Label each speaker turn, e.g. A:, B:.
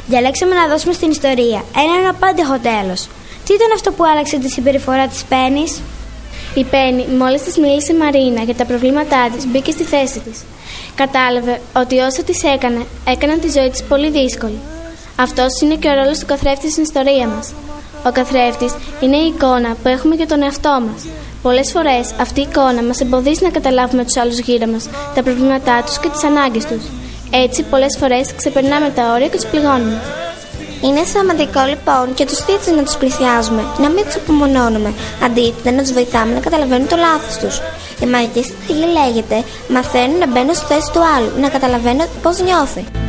A: Διαλέξαμε να δώσουμε στην ιστορία έναν απάντεχο τέλος. Τι ήταν αυτό που άλλαξε τη συμπεριφορά της Πέννης?
B: Η Πέννη, μόλις της μίλησε η Μαρίνα για τα προβλήματά της, μπήκε στη θέση της. Κατάλαβε ότι όσα της έκαναν τη ζωή της πολύ δύσκολη. Αυτός είναι και ο ρόλος του καθρέφτη στην ιστορία μας. Ο καθρέφτης είναι η εικόνα που έχουμε για τον εαυτό μας. Πολλές φορές αυτή η εικόνα μας εμποδίζει να καταλάβουμε τους άλλους γύρω μας, τα προβλήματά τους και τις ανάγκες τους. Έτσι, πολλές φορές ξεπερνάμε τα όρια και τους πληγώνουμε.
C: Είναι σημαντικό λοιπόν και τους θύτες να τους πλησιάζουμε, να μην τους απομονώνουμε, αντίθετα να τους βοηθάμε να καταλαβαίνουν το λάθος τους. Η μαγική συνταγή λέγεται: μαθαίνουν να μπαίνουν στη θέση του άλλου, να καταλαβαίνουν πώς νιώθει.